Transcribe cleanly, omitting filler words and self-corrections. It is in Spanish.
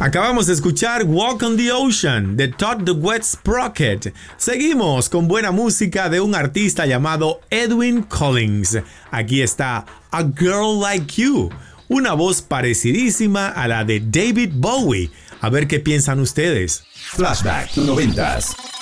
Acabamos de escuchar Walk on the Ocean de Todd the Wet Sprocket. Seguimos con buena música de un artista llamado Edwyn Collins. Aquí está A Girl Like You, una voz parecidísima a la de David Bowie. A ver qué piensan ustedes. Flashback 90s.